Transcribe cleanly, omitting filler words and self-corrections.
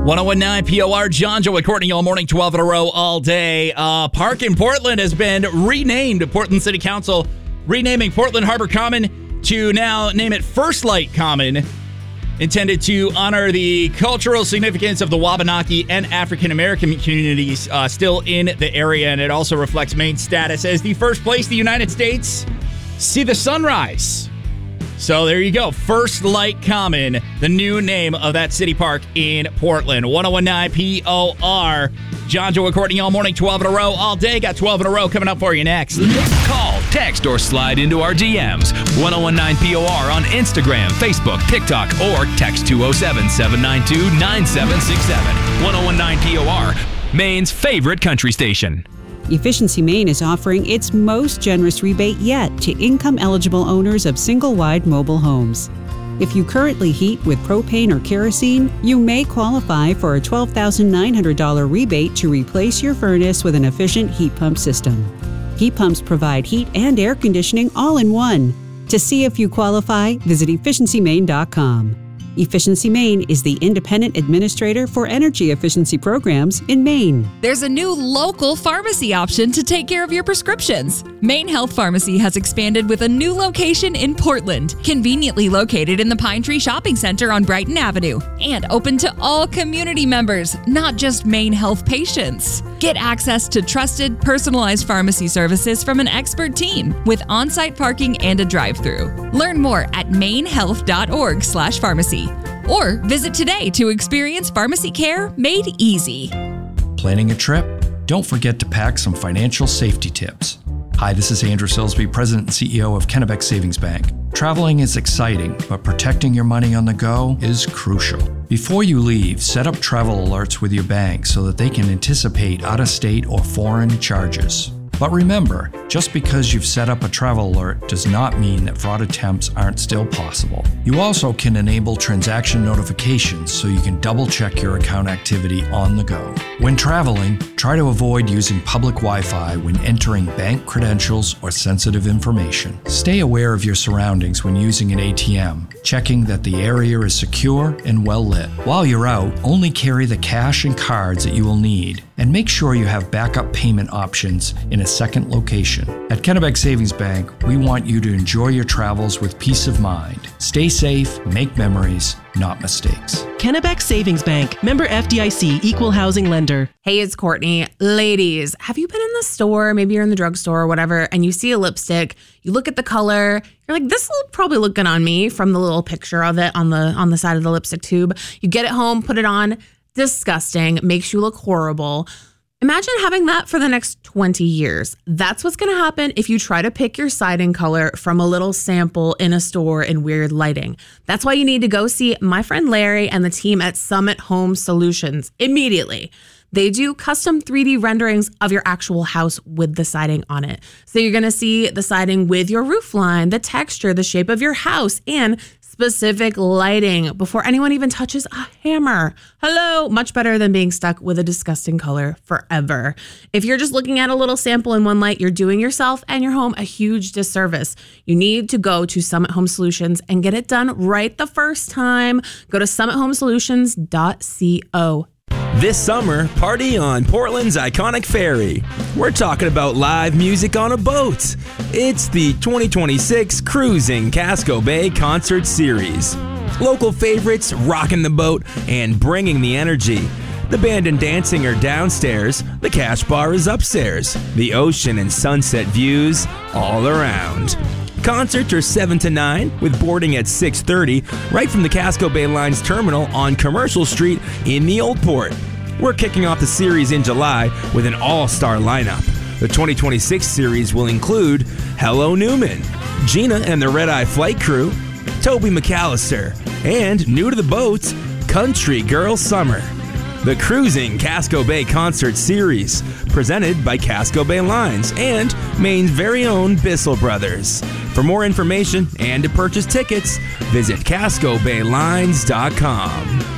1019 POR, John, Joe, and Courtney all morning, 12 in a row, all day. Park in Portland has been renamed. Portland City Council renaming Portland Harbor Common to now name it First Light Common, intended to honor the cultural significance of the Wabanaki and African American communities still in the area. And it also reflects Maine's status as the first place in the United States see the sunrise. So there you go. First Light Common, the new name of that city park in Portland. 1019 POR. John, Joe, and Courtney all morning, 12 in a row, all day. Got 12 in a row coming up for you next. Call, text, or slide into our DMs. 1019 POR on Instagram, Facebook, TikTok, or text 207-792-9767. 1019 POR, Maine's favorite country station. Efficiency Maine is offering its most generous rebate yet to income-eligible owners of single-wide mobile homes. If you currently heat with propane or kerosene, you may qualify for a $12,900 rebate to replace your furnace with an efficient heat pump system. Heat pumps provide heat and air conditioning all in one. To see if you qualify, visit efficiencymaine.com. Efficiency Maine is the independent administrator for energy efficiency programs in Maine. There's a new local pharmacy option to take care of your prescriptions. Maine Health Pharmacy has expanded with a new location in Portland, conveniently located in the Pine Tree Shopping Center on Brighton Avenue, and open to all community members, not just Maine Health patients. Get access to trusted, personalized pharmacy services from an expert team with on-site parking and a drive-thru. Learn more at mainehealth.org/pharmacy. Or visit today to experience pharmacy care made easy. Planning a trip? Don't forget to pack some financial safety tips. Hi, this is Andrew Silsby, President and CEO of Kennebec Savings Bank. Traveling is exciting, but protecting your money on the go is crucial. Before you leave, set up travel alerts with your bank so that they can anticipate out-of-state or foreign charges. But remember, just because you've set up a travel alert does not mean that fraud attempts aren't still possible. You also can enable transaction notifications so you can double-check your account activity on the go. When traveling, try to avoid using public Wi-Fi when entering bank credentials or sensitive information. Stay aware of your surroundings when using an ATM, checking that the area is secure and well lit. While you're out, only carry the cash and cards that you will need, and make sure you have backup payment options in a second location. At Kennebec Savings Bank, we want you to enjoy your travels with peace of mind. Stay safe, make memories, not mistakes. Kennebec Savings Bank, member FDIC, equal housing lender. Hey, it's Courtney. Ladies, have you been in the store, maybe you're in the drugstore or whatever, and you see a lipstick, you look at the color, you're like, this will probably look good on me from the little picture of it on the side of the lipstick tube. You get it home, put it on, disgusting, makes you look horrible. Imagine having that for the next 20 years. That's what's going to happen if you try to pick your siding color from a little sample in a store in weird lighting. That's why you need to go see my friend Larry and the team at Summit Home Solutions immediately. They do custom 3D renderings of your actual house with the siding on it. So you're going to see the siding with your roof line, the texture, the shape of your house, and specific lighting before anyone even touches a hammer. Hello, much better than being stuck with a disgusting color forever. If you're just looking at a little sample in one light, you're doing yourself and your home a huge disservice. You need to go to Summit Home Solutions and get it done right the first time. Go to summithomesolutions.co. This summer, party on Portland's iconic ferry. We're talking about live music on a boat. It's the 2026 Cruising Casco Bay Concert Series. Local favorites rocking the boat and bringing the energy. The band and dancing are downstairs, the cash bar is upstairs. The ocean and sunset views all around. Concerts are 7 to 9 with boarding at 6:30 right from the Casco Bay Line's terminal on Commercial Street in the Old Port. We're kicking off the series in July with an all-star lineup. The 2026 series will include Hello Newman, Gina and the Red Eye Flight Crew, Toby McAllister, and new to the boat, Country Girl Summer. The Cruising Casco Bay Concert Series, presented by Casco Bay Lines and Maine's very own Bissell Brothers. For more information and to purchase tickets, visit CascoBayLines.com.